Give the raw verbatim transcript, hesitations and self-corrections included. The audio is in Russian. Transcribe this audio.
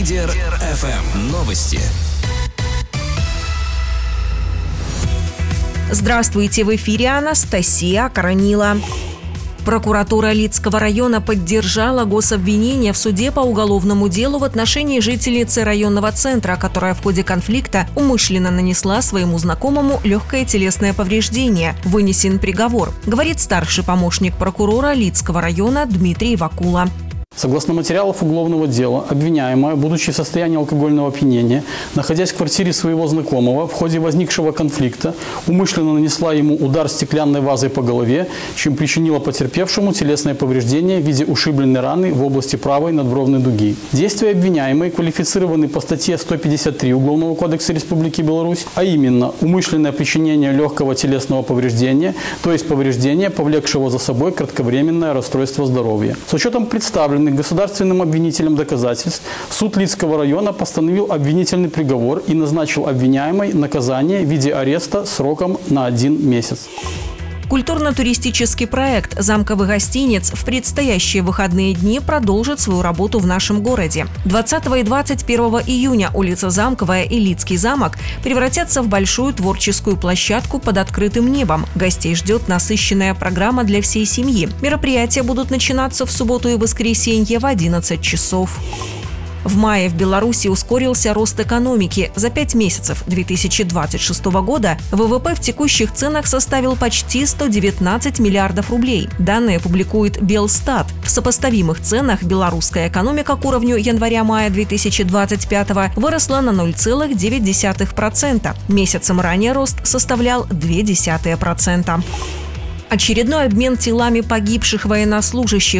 Лидер эф эм. Новости. Здравствуйте, в эфире Анастасия Коронила. Прокуратура Лидского района поддержала гособвинение в суде по уголовному делу в отношении жительницы районного центра, которая в ходе конфликта умышленно нанесла своему знакомому легкое телесное повреждение. Вынесен приговор, говорит старший помощник прокурора Лидского района Дмитрий Вакула. Согласно материалов уголовного дела, обвиняемая, будучи в состоянии алкогольного опьянения, находясь в квартире своего знакомого, в ходе возникшего конфликта умышленно нанесла ему удар стеклянной вазой по голове, чем причинила потерпевшему телесное повреждение в виде ушибленной раны в области правой надбровной дуги. Действия обвиняемой квалифицированы по статье сто пятьдесят три Уголовного кодекса Республики Беларусь, а именно умышленное причинение легкого телесного повреждения, то есть повреждения, повлекшего за собой кратковременное расстройство здоровья. С учетом представленных государственным обвинителем доказательств, суд Лидского района постановил обвинительный приговор и назначил обвиняемой наказание в виде ареста сроком на один месяц. Культурно-туристический проект «Замковый гостиниц» в предстоящие выходные дни продолжит свою работу в нашем городе. двадцатого и двадцать первого июня улица Замковая и Лидский замок превратятся в большую творческую площадку под открытым небом. Гостей ждет насыщенная программа для всей семьи. Мероприятия будут начинаться в субботу и воскресенье в одиннадцать часов. В мае в Беларуси ускорился рост экономики. За пять месяцев две тысячи двадцать шестого года ВВП в текущих ценах составил почти сто девятнадцать миллиардов рублей. Данные публикует Белстат. В сопоставимых ценах белорусская экономика к уровню января-мая две тысячи двадцать пятого выросла на ноль целых девять десятых процента. Месяцем ранее рост составлял ноль целых две десятых процента. Очередной обмен телами погибших военнослужащих